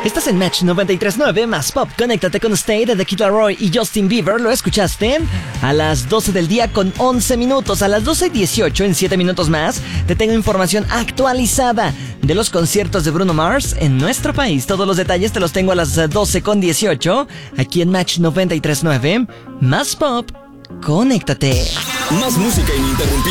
Estás en Match 93.9, más pop. Conéctate con Stay de The Kid Laroi y Justin Bieber. ¿Lo escuchaste? A las 12 del día con 11 minutos. A las 12:18, en 7 minutos más, te tengo información actualizada de los conciertos de Bruno Mars en nuestro país. Todos los detalles te los tengo a las 12:18, aquí en Match 93.9. Más pop. Conéctate. Más música ininterrumpida.